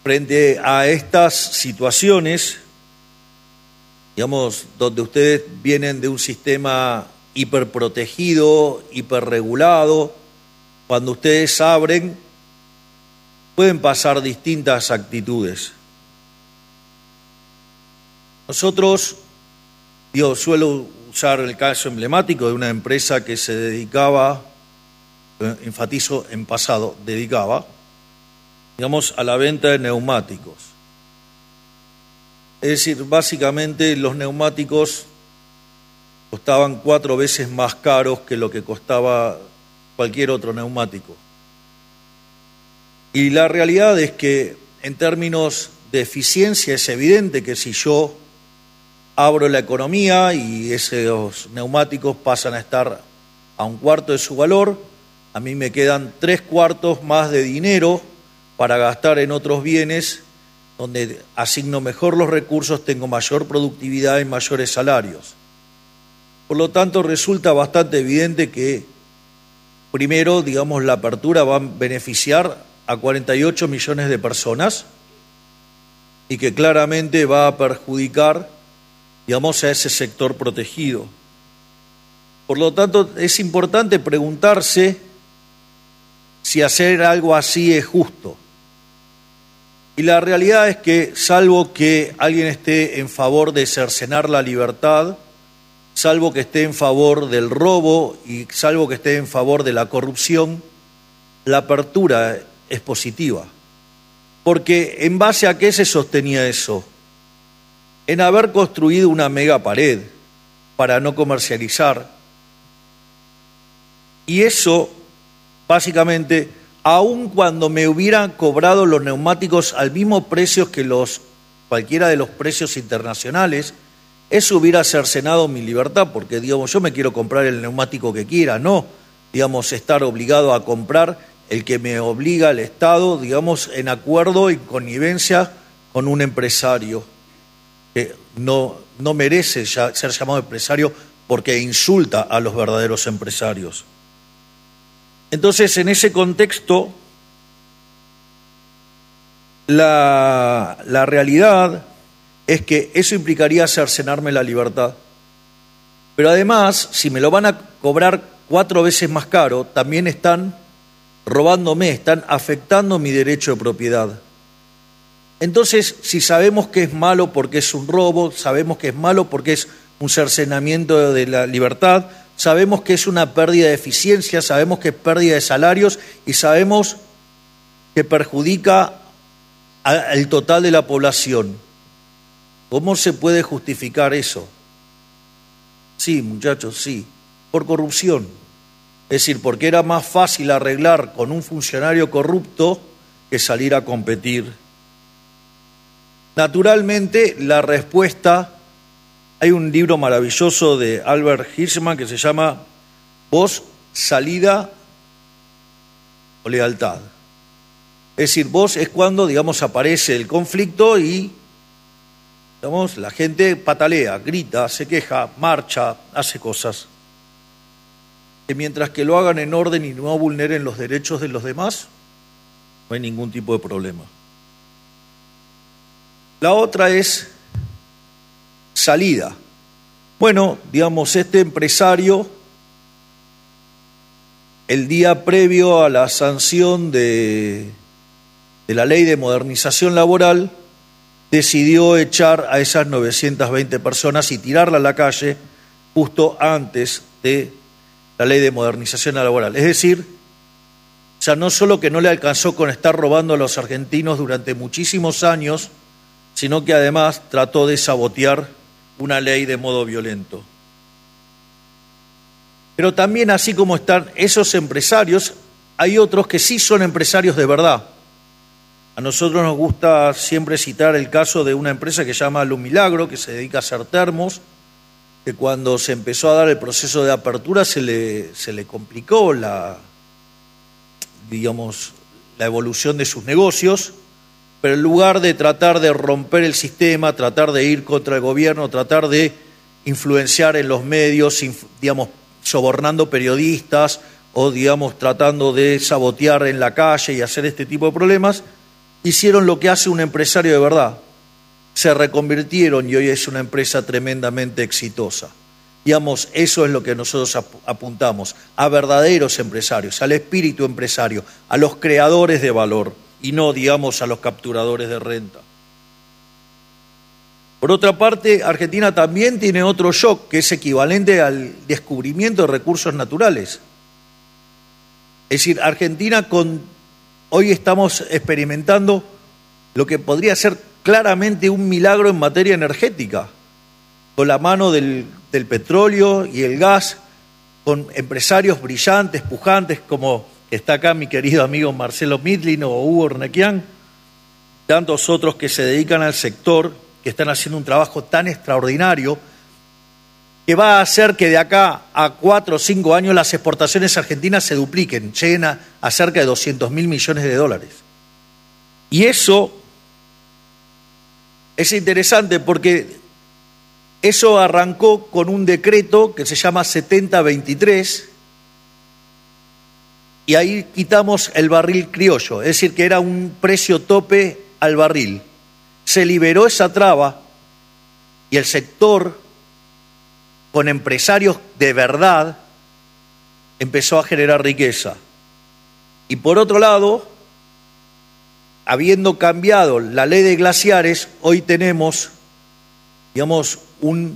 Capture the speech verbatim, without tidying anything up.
frente a estas situaciones, digamos, donde ustedes vienen de un sistema hiperprotegido, hiperregulado, cuando ustedes abren, pueden pasar distintas actitudes. Nosotros, yo suelo usar el caso emblemático de una empresa que se dedicaba, enfatizo en pasado, dedicaba, digamos, a la venta de neumáticos. Es decir, básicamente los neumáticos costaban cuatro veces más caros que lo que costaba cualquier otro neumático. Y la realidad es que en términos de eficiencia es evidente que si yo abro la economía y esos neumáticos pasan a estar a un cuarto de su valor, a mí me quedan tres cuartos más de dinero para gastar en otros bienes donde asigno mejor los recursos, tengo mayor productividad y mayores salarios. Por lo tanto, resulta bastante evidente que, primero, digamos, la apertura va a beneficiar a cuarenta y ocho millones de personas y que claramente va a perjudicar, digamos, a ese sector protegido. Por lo tanto, es importante preguntarse si hacer algo así es justo. Y la realidad es que, salvo que alguien esté en favor de cercenar la libertad, salvo que esté en favor del robo y salvo que esté en favor de la corrupción, la apertura es positiva. Porque ¿en base a qué se sostenía eso? En haber construido una mega pared para no comercializar. Y eso, básicamente, aun cuando me hubieran cobrado los neumáticos al mismo precio que los cualquiera de los precios internacionales, eso hubiera cercenado mi libertad, porque, digamos, yo me quiero comprar el neumático que quiera, no, digamos, estar obligado a comprar el que me obliga el Estado, digamos, en acuerdo y connivencia con un empresario que no, no merece ya ser llamado empresario porque insulta a los verdaderos empresarios. Entonces, en ese contexto, la, la realidad es que eso implicaría cercenarme la libertad. Pero además, si me lo van a cobrar cuatro veces más caro, también están robándome, están afectando mi derecho de propiedad. Entonces, si sabemos que es malo porque es un robo, sabemos que es malo porque es un cercenamiento de la libertad, sabemos que es una pérdida de eficiencia, sabemos que es pérdida de salarios y sabemos que perjudica al total de la población. ¿Cómo se puede justificar eso? Sí, muchachos, sí, por corrupción. Es decir, porque era más fácil arreglar con un funcionario corrupto que salir a competir. Naturalmente, la respuesta... Hay un libro maravilloso de Albert Hirschman que se llama Voz, Salida o Lealtad. Es decir, voz es cuando, digamos, aparece el conflicto y, digamos, la gente patalea, grita, se queja, marcha, hace cosas. Que mientras que lo hagan en orden y no vulneren los derechos de los demás, no hay ningún tipo de problema. La otra es salida. Bueno, digamos, este empresario, el día previo a la sanción de, de la ley de modernización laboral, decidió echar a esas novecientas veinte personas y tirarla a la calle justo antes de la ley de modernización laboral. Es decir, o sea, no solo que no le alcanzó con estar robando a los argentinos durante muchísimos años, sino que además trató de sabotear una ley de modo violento. Pero también, así como están esos empresarios, hay otros que sí son empresarios de verdad. A nosotros nos gusta siempre citar el caso de una empresa que se llama Lumilagro, que se dedica a hacer termos, que cuando se empezó a dar el proceso de apertura se le, se le complicó la, digamos, la evolución de sus negocios, pero en lugar de tratar de romper el sistema, tratar de ir contra el gobierno, tratar de influenciar en los medios, digamos, sobornando periodistas o, digamos, tratando de sabotear en la calle y hacer este tipo de problemas, hicieron lo que hace un empresario de verdad. Se reconvirtieron y hoy es una empresa tremendamente exitosa. Digamos, eso es lo que nosotros ap- apuntamos, a verdaderos empresarios, al espíritu empresario, a los creadores de valor y no, digamos, a los capturadores de renta. Por otra parte, Argentina también tiene otro shock que es equivalente al descubrimiento de recursos naturales. Es decir, Argentina con, hoy estamos experimentando lo que podría ser claramente un milagro en materia energética, con la mano del, del petróleo y el gas, con empresarios brillantes, pujantes, como está acá mi querido amigo Marcelo Midlin o Hugo Ornequian, tantos otros que se dedican al sector, que están haciendo un trabajo tan extraordinario, que va a hacer que de acá a cuatro o cinco años las exportaciones argentinas se dupliquen, lleguen a, a cerca de doscientos mil millones de dólares. Y eso es interesante porque eso arrancó con un decreto que se llama setenta veintitrés y ahí quitamos el barril criollo, es decir, que era un precio tope al barril. Se liberó esa traba y el sector, con empresarios de verdad, empezó a generar riqueza. Y por otro lado, habiendo cambiado la ley de glaciares, hoy tenemos, digamos, un